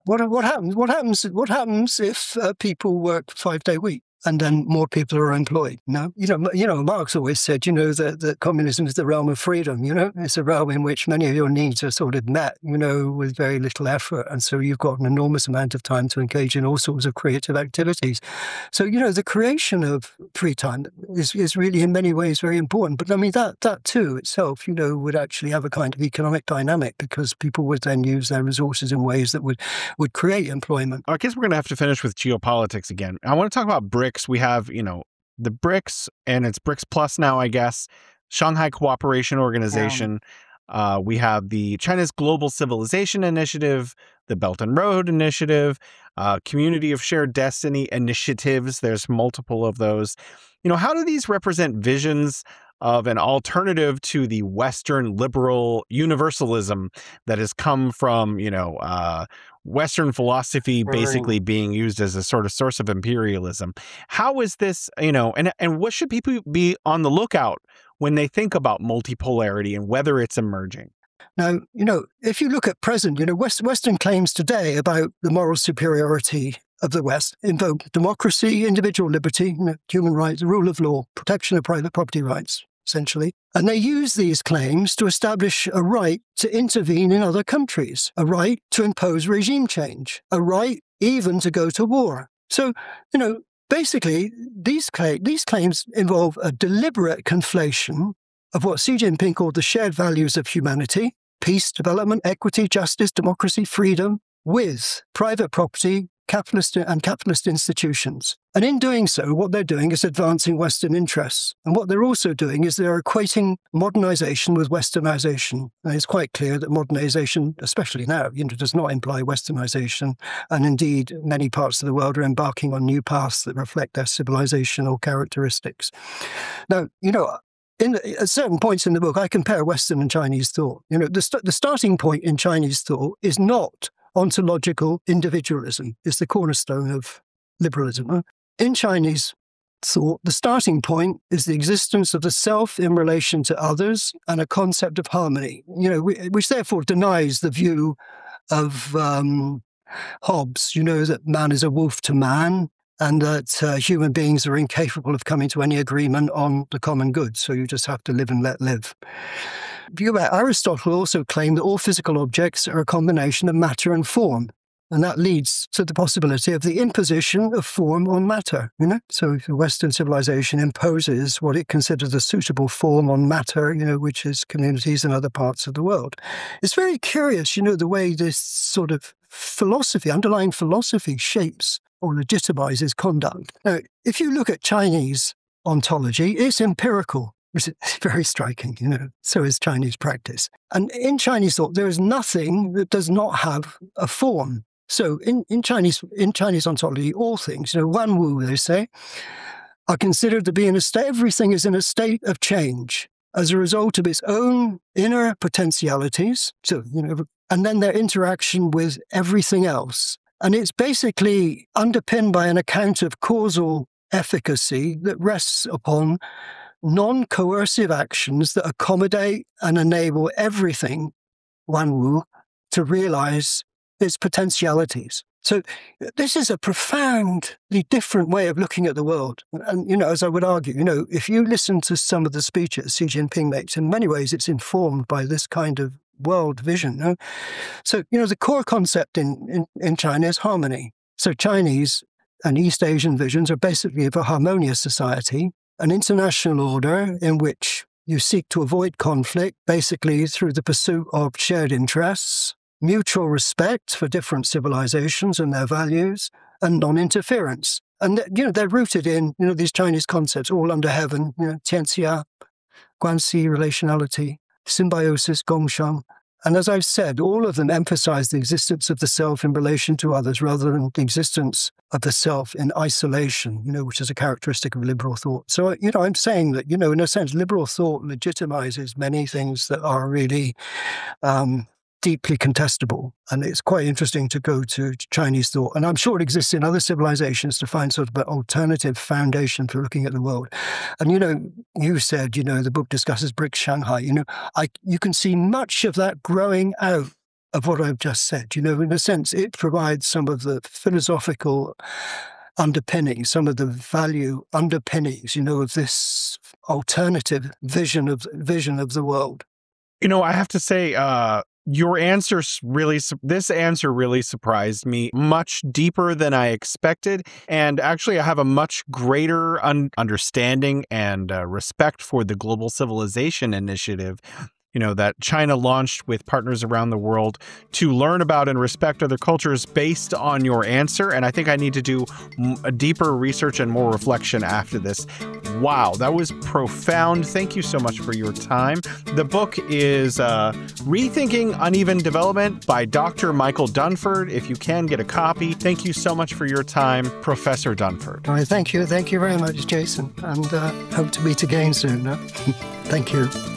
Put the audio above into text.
What happens? What happens if people work 5-day week and then more people are employed? No, Marx always said, that communism is the realm of freedom. It's a realm in which many of your needs are sort of met, with very little effort, and so you've got an enormous amount of time to engage in all sorts of creative activities. So the creation of free time is really in many ways very important. But I mean that too itself, would actually have a kind of economic dynamic, because people would then use their resources in ways that would create employment. I guess we're going to have to finish with geopolitics again. I want to talk about BRICS. We have, the BRICS, and it's BRICS Plus now, I guess, Shanghai Cooperation Organization. We have the China's Global Civilization Initiative, the Belt and Road Initiative, Community of Shared Destiny initiatives. There's multiple of those. How do these represent visions of an alternative to the Western liberal universalism that has come from, Western philosophy basically being used as a sort of source of imperialism? How is this, and what should people be on the lookout when they think about multipolarity and whether it's emerging? Now, if you look at present, Western claims today about the moral superiority of the West invoke democracy, individual liberty, human rights, rule of law, protection of private property rights, essentially. And they use these claims to establish a right to intervene in other countries, a right to impose regime change, a right even to go to war. So, basically, these claims involve a deliberate conflation of what Xi Jinping called the shared values of humanity: peace, development, equity, justice, democracy, freedom, with private property, capitalist institutions. And in doing so, what they're doing is advancing Western interests. And what they're also doing is they're equating modernization with westernization. And it's quite clear that modernization, especially now, does not imply westernization. And indeed, many parts of the world are embarking on new paths that reflect their civilizational characteristics. Now, at certain points in the book, I compare Western and Chinese thought. The starting point in Chinese thought is not ontological individualism. It's the cornerstone of liberalism. In Chinese thought, the starting point is the existence of the self in relation to others and a concept of harmony, which therefore denies the view of Hobbes, that man is a wolf to man, and that human beings are incapable of coming to any agreement on the common good, so you just have to live and let live. Aristotle also claimed that all physical objects are a combination of matter and form, and that leads to the possibility of the imposition of form on matter. So if Western civilization imposes what it considers a suitable form on matter, which is communities in other parts of the world. It's very curious, the way this sort of underlying philosophy shapes or legitimizes conduct. Now, if you look at Chinese ontology, it's empirical, which is very striking, so is Chinese practice. And in Chinese thought, there is nothing that does not have a form. So in Chinese ontology, all things, Wanwu, they say, are considered to be in a state, everything is in a state of change as a result of its own inner potentialities, so, and then their interaction with everything else. And it's basically underpinned by an account of causal efficacy that rests upon non-coercive actions that accommodate and enable everything, Wanwu, to realize its potentialities. So this is a profoundly different way of looking at the world. And, as I would argue, if you listen to some of the speeches Xi Jinping makes, in many ways it's informed by this kind of world vision. So, the core concept in China is harmony. So Chinese and East Asian visions are basically of a harmonious society, an international order in which you seek to avoid conflict, basically through the pursuit of shared interests, mutual respect for different civilizations and their values, and non-interference. And, they're rooted in, these Chinese concepts, all under heaven, tianxia, guanxi, relationality, symbiosis, gongsheng. And as I've said, all of them emphasize the existence of the self in relation to others rather than the existence of the self in isolation, which is a characteristic of liberal thought. So, I'm saying that, in a sense, liberal thought legitimizes many things that are really deeply contestable. And it's quite interesting to go to Chinese thought. And I'm sure it exists in other civilizations to find sort of an alternative foundation for looking at the world. And, you said, the book discusses BRICS Shanghai. You can see much of that growing out of what I've just said. In a sense, it provides some of the philosophical underpinnings, some of the value underpinnings, of this alternative vision of the world. I have to say, this answer really surprised me, much deeper than I expected. And actually, I have a much greater understanding and respect for the Global Civilization Initiative, that China launched with partners around the world to learn about and respect other cultures based on your answer. And I think I need to do a deeper research and more reflection after this. Wow, that was profound. Thank you so much for your time. The book is Rethinking Uneven Development by Dr. Michael Dunford. If you can get a copy, thank you so much for your time, Professor Dunford. All right, thank you. Thank you very much, Jason. And hope to meet again soon. Thank you.